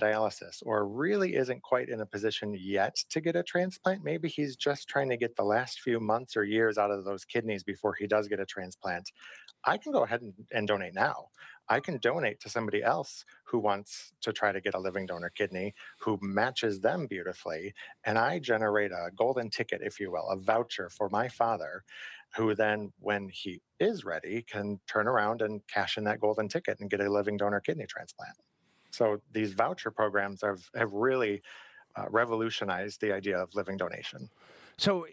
dialysis or really isn't quite in a position yet to get a transplant, maybe he's just trying to get the last few months or years out of those kidneys before he does get a transplant, I can go ahead and donate now. I can donate to somebody else who wants to try to get a living donor kidney, who matches them beautifully. And I generate a golden ticket, if you will, a voucher for my father, who then, when he is ready, can turn around and cash in that golden ticket and get a living donor kidney transplant. So these voucher programs have really revolutionized the idea of living donation. So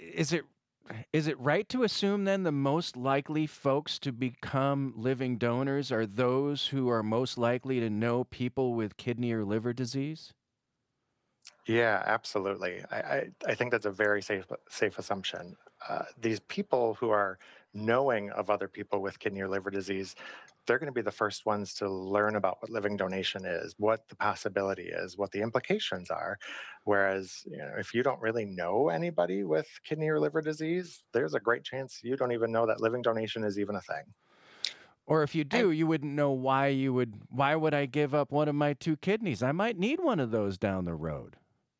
is it right to assume then the most likely folks to become living donors are those who are most likely to know people with kidney or liver disease? Yeah, absolutely. I think that's a very safe assumption. These people who are knowing of other people with kidney or liver disease, they're going to be the first ones to learn about what living donation is, what the possibility is, what the implications are. Whereas, if you don't really know anybody with kidney or liver disease, there's a great chance you don't even know that living donation is even a thing. Or if you I do, you wouldn't know why would I give up one of my 2 kidneys? I might need one of those down the road.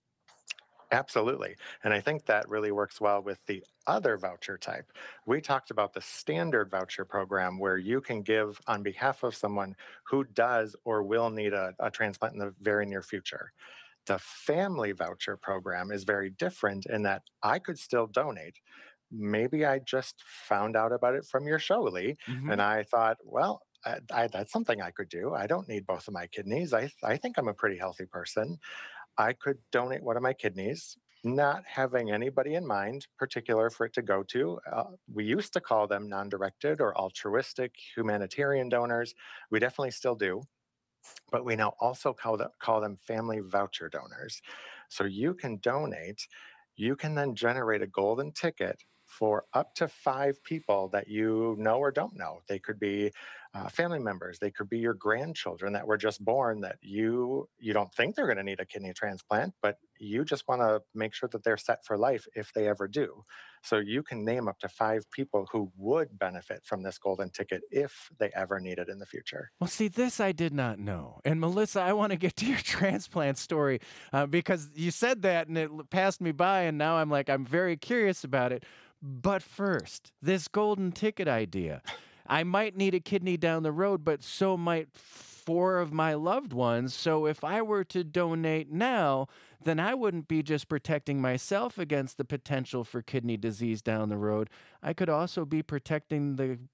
Absolutely. And I think that really works well with the other voucher type. We talked about the standard voucher program where you can give on behalf of someone who does or will need a transplant in the very near future. The family voucher program is very different in that I could still donate. Maybe I just found out about it from your show, Lee, and Mhm. I thought, well, that's something I could do. I don't need both of my kidneys. I think I'm a pretty healthy person. I could donate one of my kidneys, not having anybody in mind particular for it to go to. We used to call them non directed or altruistic humanitarian donors. We definitely still do, but we now also call them family voucher donors. So you can donate, you can then generate a golden ticket for up to 5 people that you know or don't know. They could be family members, they could be your grandchildren that were just born that you don't think they're going to need a kidney transplant, but you just want to make sure that they're set for life if they ever do. So you can name up to 5 people who would benefit from this golden ticket if they ever need it in the future. Well, see, this I did not know. And Melissa, I want to get to your transplant story because you said that and passed me by, and now I'm very curious about it. But first, this golden ticket idea. I might need a kidney down the road, but so might 4 of my loved ones. So if I were to donate now, then I wouldn't be just protecting myself against the potential for kidney disease down the road. I could also be protecting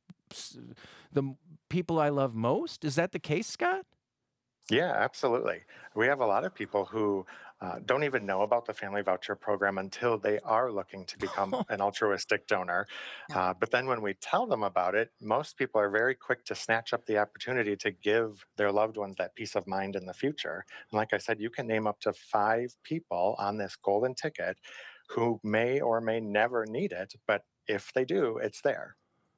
s- the people I love most? Is that the case, Scott? Yeah, absolutely. We have a lot of people who don't even know about the family voucher program until they are looking to become an altruistic donor. yeah. But then when we tell them about it, most people are very quick to snatch up the opportunity to give their loved ones that peace of mind in the future. And like I said, you can name up to 5 people on this golden ticket who may or may never need it, but if they do, it's there.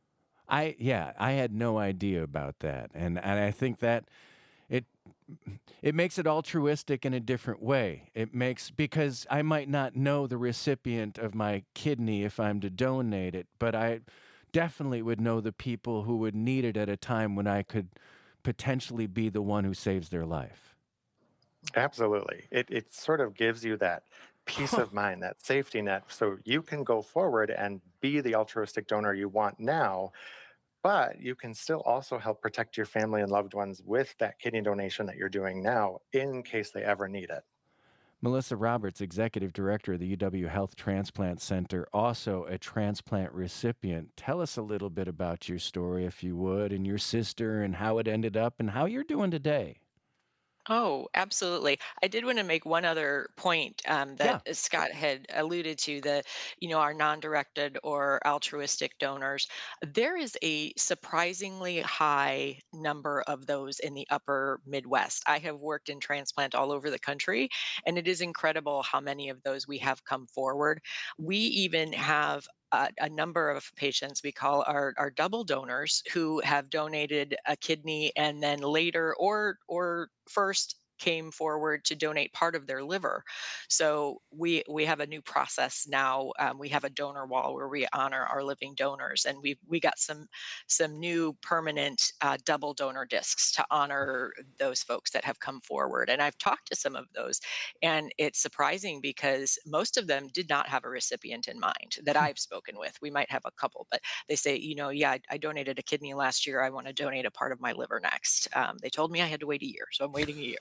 I had no idea about that. And I think that it it makes it altruistic in a different way. It makes because I might not know the recipient of my kidney if I'm to donate it, but I definitely would know the people who would need it at a time when I could potentially be the one who saves their life. Absolutely. It sort of gives you that peace of mind, that safety net, so you can go forward and be the altruistic donor you want now, but you can still also help protect your family and loved ones with that kidney donation that you're doing now in case they ever need it. Melissa Roberts, Executive Director of the UW Health Transplant Center, also a transplant recipient. Tell us a little bit about your story, if you would, and your sister, and how it ended up, and how you're doing today. Oh, absolutely. I did want to make one other point that Yeah. Scott had alluded to our non-directed or altruistic donors. There is a surprisingly high number of those in the upper Midwest. I have worked in transplant all over the country, and it is incredible how many of those we have come forward. We even have a number of patients we call our double donors who have donated a kidney and then later or first came forward to donate part of their liver. So we have a new process now. We have a donor wall where we honor our living donors, and we got some new permanent double donor discs to honor those folks that have come forward. And I've talked to some of those, and it's surprising because most of them did not have a recipient in mind that I've spoken with. We might have a couple, but they say, yeah, I donated a kidney last year. I want to donate a part of my liver next. They told me I had to wait a year, so I'm waiting a year.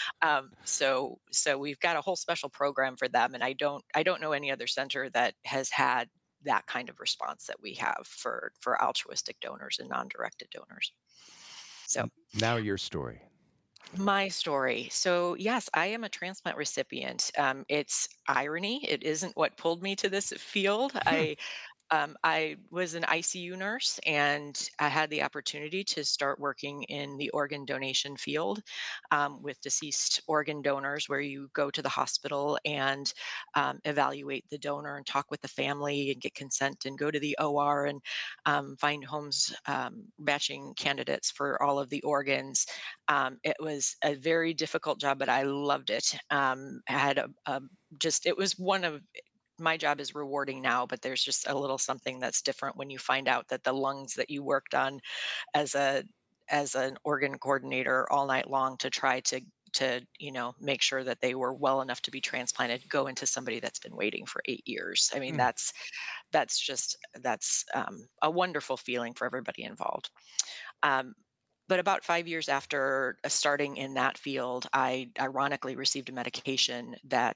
So we've got a whole special program for them, and I don't know any other center that has had that kind of response that we have for altruistic donors and non-directed donors. So Now your story. my story. So yes, I am a transplant recipient. It's irony. It isn't what pulled me to this field. I was an ICU nurse, and I had the opportunity to start working in the organ donation field with deceased organ donors, where you go to the hospital and evaluate the donor and talk with the family and get consent and go to the OR and find homes matching candidates for all of the organs. It was a very difficult job, but I loved it. I had it was one of my job is rewarding now, but there's just a little something that's different when you find out that the lungs that you worked on as an organ coordinator all night long to try to make sure that they were well enough to be transplanted go into somebody that's been waiting for 8 years. I mean, Mm. that's a wonderful feeling for everybody involved. Um, but about 5 years after starting in that field, I ironically received a medication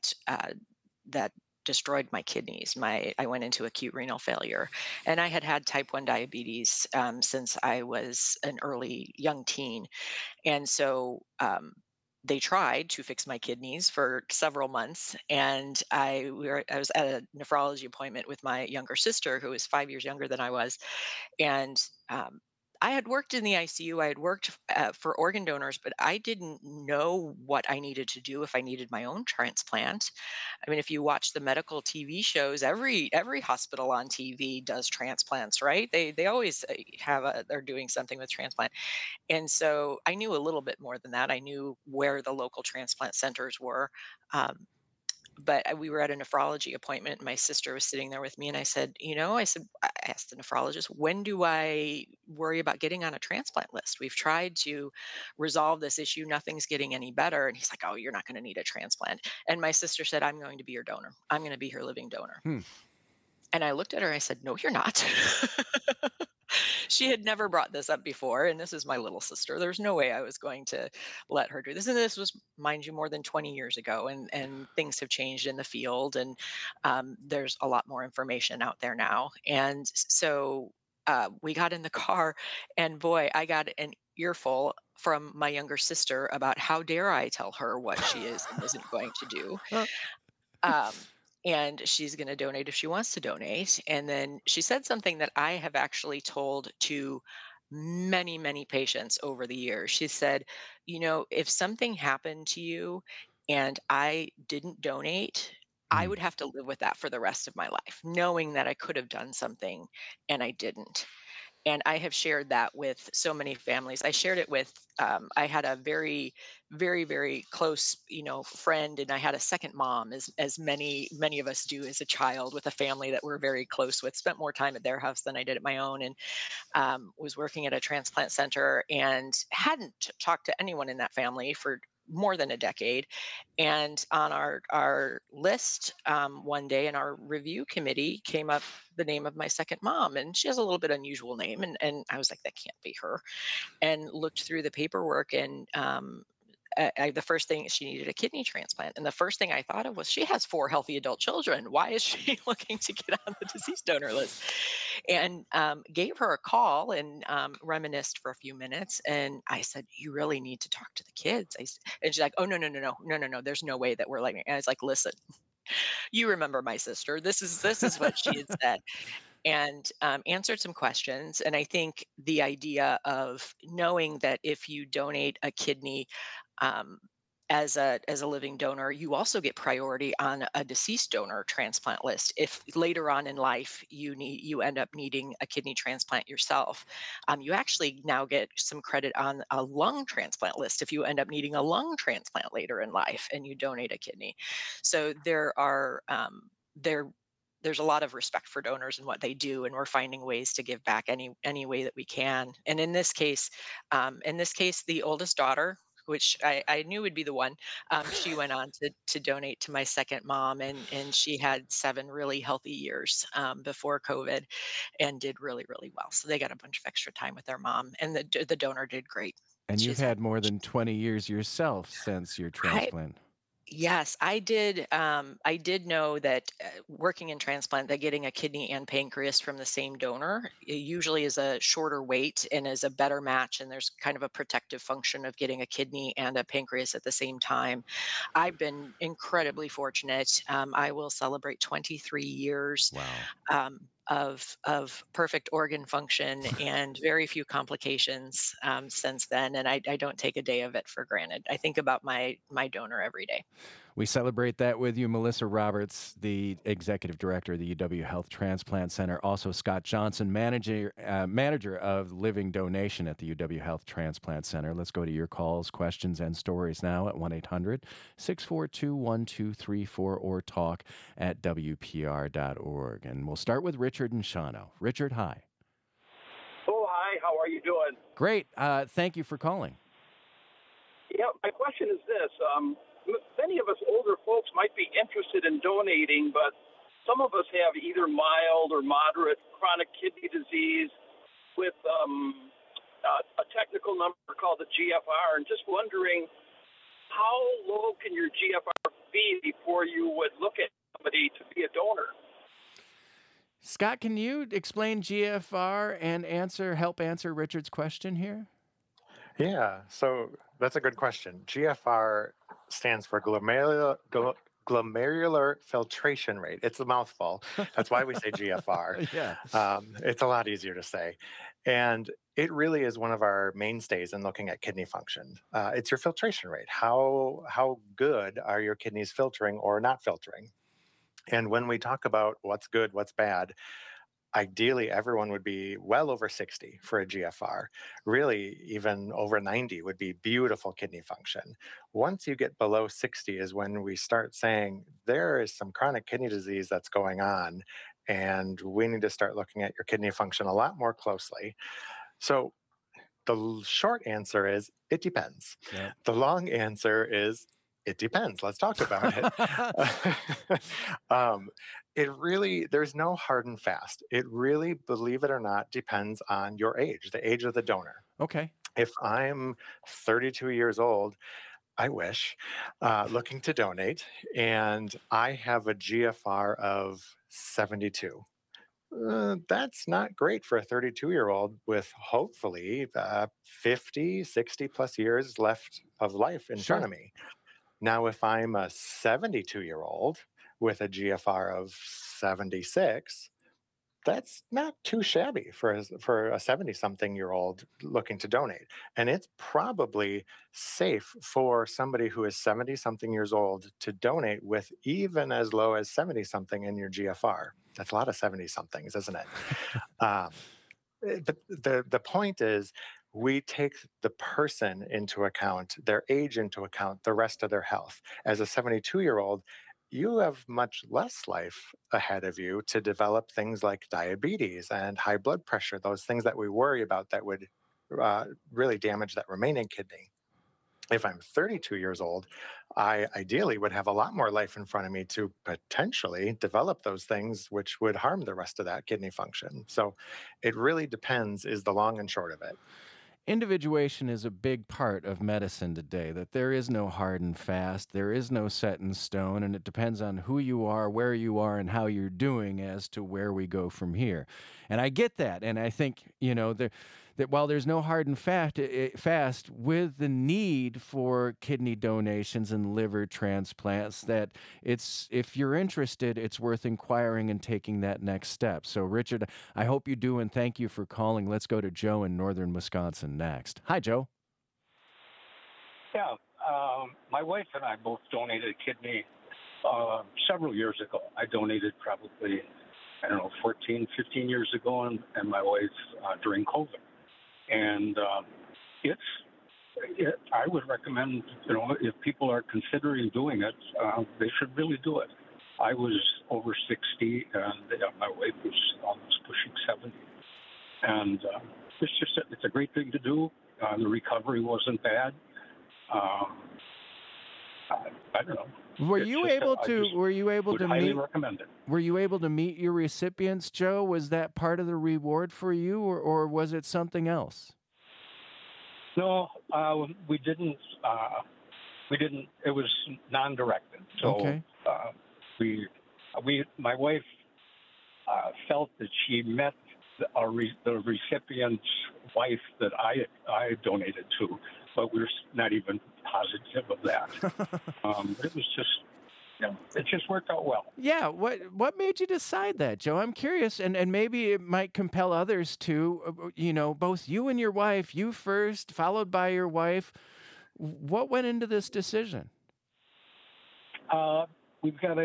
that destroyed my kidneys. I went into acute renal failure, and I had had type 1 diabetes since I was an early young teen, and so. They tried to fix my kidneys for several months, and I was at a nephrology appointment with my younger sister, who was 5 years younger than I was, and I had worked in the ICU. I had worked for organ donors, but I didn't know what I needed to do if I needed my own transplant. I mean, if you watch the medical TV shows, every hospital on TV does transplants, right? They always they're doing something with transplant, and so I knew a little bit more than that. I knew where the local transplant centers were. Um, but we were at a nephrology appointment. And my sister was sitting there with me, and I asked the nephrologist, when do I worry about getting on a transplant list? We've tried to resolve this issue. Nothing's getting any better. And he's like, oh, you're not going to need a transplant. And my sister said, I'm going to be your donor. I'm going to be your living donor. Hmm. And I looked at her, I said, no, you're not. She had never brought this up before, and this is my little sister. There's no way I was going to let her do this. And this was, mind you, more than 20 years ago, and things have changed in the field, and there's a lot more information out there now. And so we got in the car, and boy, I got an earful from my younger sister about how dare I tell her what she is and isn't going to do. Um, and she's going to donate if she wants to donate. And then she said something that I have actually told to many, many patients over the years. She said, if something happened to you and I didn't donate, I Mm. would have to live with that for the rest of my life, knowing that I could have done something and I didn't. And I have shared that with so many families. I shared it with, I had a very, very, very close, friend, and I had a second mom, as many of us do as a child, with a family that we're very close with. Spent more time at their house than I did at my own, and was working at a transplant center and hadn't talked to anyone in that family for more than a decade. And on our list, one day in our review committee came up the name of my second mom, and she has a little bit unusual name, and I was like, that can't be her. And looked through the paperwork, and the first thing, she needed a kidney transplant, and the first thing I thought of was, she has four healthy adult children. Why is she looking to get on the deceased donor list? And gave her a call and reminisced for a few minutes. And I said, you really need to talk to the kids. And she's like, oh, no, no, no, no, no, no, no. There's no way that we're letting. And I was like, listen, you remember my sister. This is what she had said, and answered some questions. And I think the idea of knowing that if you donate a kidney, um, as a living donor, you also get priority on a deceased donor transplant list. If later on in life you end up needing a kidney transplant yourself, you actually now get some credit on a lung transplant list if you end up needing a lung transplant later in life and you donate a kidney. So there there's a lot of respect for donors and what they do, and we're finding ways to give back any way that we can. And in this case, the oldest daughter, which I knew would be the one, she went on to donate to my second mom, and she had 7 really healthy years before COVID, and did really well. So they got a bunch of extra time with their mom, and the donor did great. And you've She's had had more than 20 years yourself since your I transplant. Yes, I did. I did know that working in transplant, that getting a kidney and pancreas from the same donor usually is a shorter wait and is a better match. And there's kind of a protective function of getting a kidney and a pancreas at the same time. I've been incredibly fortunate. I will celebrate 23 years Wow. of perfect organ function and very few complications since then, and I don't take a day of it for granted. I think about my donor every day. We celebrate that with you, Melissa Roberts, the executive director of the UW Health Transplant Center. Also, Scott Johnson, manager of living donation at the UW Health Transplant Center. Let's go to your calls, questions, and stories now at 1-800-642-1234 or talk at WPR.org. And we'll start with Richard and Shawano. Richard, hi. Oh, hi. How are you doing? Great. Thank you for calling. Yeah, my question is this. Many of us older folks might be interested in donating, but some of us have either mild or moderate chronic kidney disease with a technical number called the GFR, and just wondering how low can your GFR be before you would look at somebody to be a donor? Scott, can you explain GFR and help answer Richard's question here? Yeah, so that's a good question. GFR stands for glomerular filtration rate. It's a mouthful. That's why we say GFR. Yeah. It's a lot easier to say. And it really is one of our mainstays in looking at kidney function. It's your filtration rate. How good are your kidneys filtering or not filtering? And when we talk about what's good, what's bad, ideally everyone would be well over 60 for a GFR. Really, even over 90 would be beautiful kidney function. Once you get below 60 is when we start saying there is some chronic kidney disease that's going on, and we need to start looking at your kidney function a lot more closely. So the short answer is it depends. Yeah. The long answer is it depends. Let's talk about it. um, there's no hard and fast. It really, believe it or not, depends on your age, the age of the donor. Okay. If I'm 32 years old, I wish, looking to donate, and I have a GFR of 72. That's not great for a 32-year-old with hopefully 50, 60 plus years left of life in front Sure. of me. Now, if I'm a 72-year-old with a GFR of 76, that's not too shabby for a 70-something-year-old looking to donate. And it's probably safe for somebody who is 70-something years old to donate with even as low as 70-something in your GFR. That's a lot of 70-somethings, isn't it? Um, but the point is, we take the person into account, their age into account, the rest of their health. As a 72-year-old, you have much less life ahead of you to develop things like diabetes and high blood pressure, those things that we worry about that would really damage that remaining kidney. If I'm 32 years old, I ideally would have a lot more life in front of me to potentially develop those things which would harm the rest of that kidney function. So it really depends, is the long and short of it. Individuation is a big part of medicine today, that there is no hard and fast, there is no set in stone, and it depends on who you are, where you are, and how you're doing as to where we go from here. And I get that, and I think, that while there's no hard and fast with the need for kidney donations and liver transplants, that if you're interested, it's worth inquiring and taking that next step. So, Richard, I hope you do, and thank you for calling. Let's go to Joe in northern Wisconsin next. Hi, Joe. Yeah, my wife and I both donated a kidney several years ago. I donated probably, I don't know, 14, 15 years ago, and my wife during COVID. And I would recommend, if people are considering doing it, they should really do it. I was over 60, and my wife was almost pushing 70. And it's a great thing to do. The recovery wasn't bad. I don't know. Were you able to would highly recommend it. Were you able to meet your recipients, Joe? Was that part of the reward for you, or was it something else? No, we didn't. We didn't. It was non-directed. So okay. My wife felt that she met the recipient's wife that I donated to, but we're not even positive of that. It was just, it just worked out well. Yeah. What made you decide that, Joe? I'm curious, and maybe it might compel others to, both you and your wife, you first, followed by your wife. What went into this decision? We've got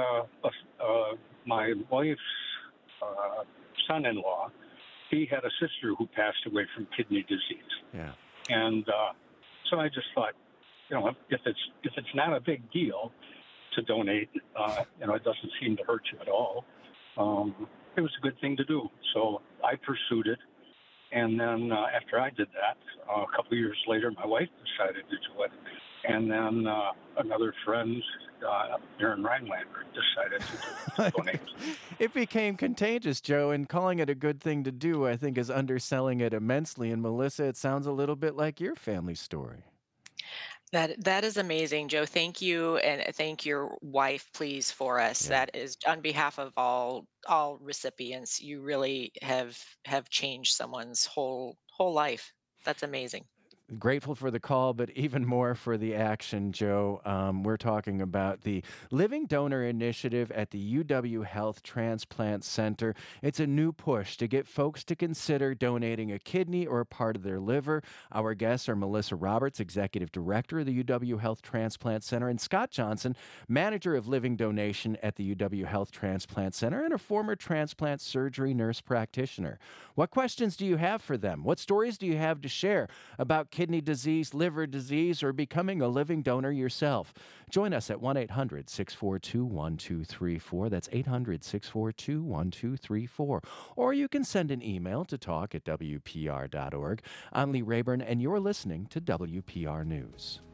my wife's son-in-law. He had a sister who passed away from kidney disease. Yeah. And so I just thought, if it's not a big deal to donate, it doesn't seem to hurt you at all. It was a good thing to do. So I pursued it. And then after I did that, a couple of years later, my wife decided to do it. And then another friend, Aaron Rhinelander, decided to donate. It became contagious, Joe, and calling it a good thing to do, I think, is underselling it immensely. And Melissa, it sounds a little bit like your family story. That is amazing, Joe. Thank you, and thank your wife, please, for us. Yeah. That is on behalf of all recipients. You really have changed someone's whole life. That's amazing. Grateful for the call, but even more for the action, Joe. We're talking about the Living Donor Initiative at the UW Health Transplant Center. It's a new push to get folks to consider donating a kidney or a part of their liver. Our guests are Melissa Roberts, Executive Director of the UW Health Transplant Center, and Scott Johnson, Manager of Living Donation at the UW Health Transplant Center and a former transplant surgery nurse practitioner. What questions do you have for them? What stories do you have to share about kidney disease, liver disease, or becoming a living donor yourself? Join us at 1-800-642-1234. That's 800-642-1234. Or you can send an email to talk@wpr.org. I'm Lee Rayburn, and you're listening to WPR News.